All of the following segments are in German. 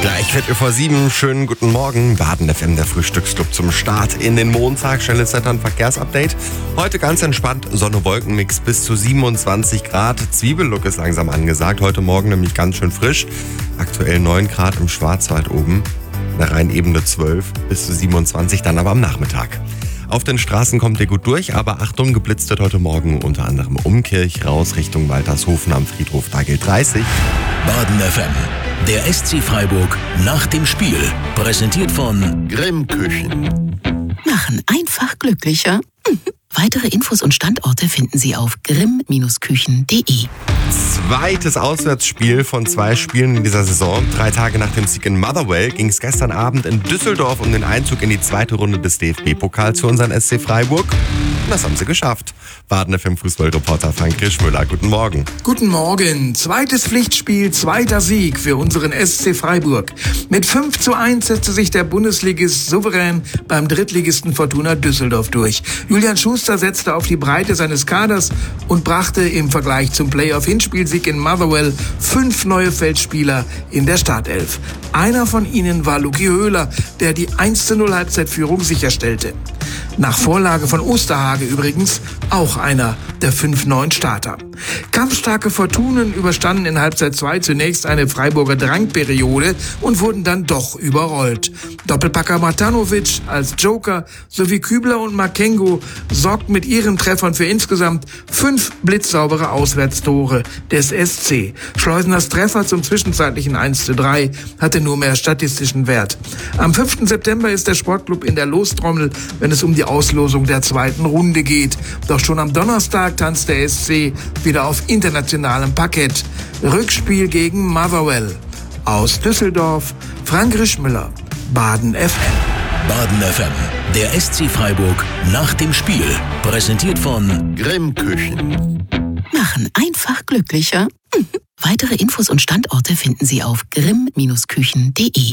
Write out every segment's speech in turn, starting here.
Gleich Viertel vor 7, schönen guten Morgen. Baden FM, der Frühstücksclub zum Start in den Montag. Schnelles Wetter- und Verkehrsupdate. Heute ganz entspannt, Sonne-Wolken-Mix bis zu 27 Grad. Zwiebellook ist langsam angesagt. Heute Morgen nämlich ganz schön frisch. Aktuell 9 Grad im Schwarzwald oben. In der Rheinebene 12 bis zu 27, dann aber am Nachmittag. Auf den Straßen kommt ihr gut durch, aber Achtung, geblitzt wird heute Morgen unter anderem Umkirch raus Richtung Waltershofen am Friedhof. Da gilt 30. Baden FM, der SC Freiburg nach dem Spiel. Präsentiert von Grimm Küchen. Machen einfach glücklicher. Weitere Infos und Standorte finden Sie auf grimm-küchen.de. Zweites Auswärtsspiel von 2 Spielen in dieser Saison. 3 Tage nach dem Sieg in Motherwell ging es gestern Abend in Düsseldorf um den Einzug in die zweite Runde des DFB-Pokals für unseren SC Freiburg. Und das haben sie geschafft. Baden FM Fußballreporter Frank Grischmüller, guten Morgen. Guten Morgen. Zweites Pflichtspiel, zweiter Sieg für unseren SC Freiburg. Mit 5:1 setzte sich der Bundesligist souverän beim Drittligisten Fortuna Düsseldorf durch. Julian Schuster setzte auf die Breite seines Kaders und brachte im Vergleich zum Playoff-Hinspielsieg in Motherwell 5 neue Feldspieler in der Startelf. Einer von ihnen war Luki Höhler, der die 1:0 Halbzeitführung sicherstellte. Nach Vorlage von Osterhage übrigens auch einer der 5 neuen Starter. Kampfstarke Fortunen überstanden in Halbzeit 2 zunächst eine Freiburger Drangperiode und wurden dann doch überrollt. Doppelpacker Matanovic als Joker sowie Kübler und Makengo sorgten mit ihren Treffern für insgesamt 5 blitzsaubere Auswärtstore des SC. Schleuseners Treffer zum zwischenzeitlichen 1:3 hatte nur mehr statistischen Wert. Am 5. September ist der Sportclub in der Lostrommel, wenn es um die Auslosung der zweiten Runde geht. Doch schon am Donnerstag tanzt der SC wieder auf internationalem Parkett. Rückspiel gegen Motherwell. Aus Düsseldorf, Frank Grischmüller, Baden FM. Baden FM, der SC Freiburg nach dem Spiel. Präsentiert von Grimm Küchen. Machen einfach glücklicher. Weitere Infos und Standorte finden Sie auf grimm-küchen.de.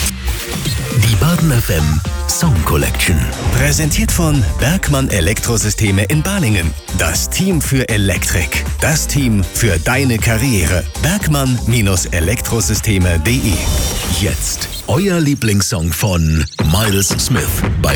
Die Baden FM Song Collection. Präsentiert von Bergmann Elektrosysteme in Balingen. Das Team für Elektrik. Das Team für deine Karriere. Bergmann-Elektrosysteme.de. Jetzt euer Lieblingssong von Miles Smith bei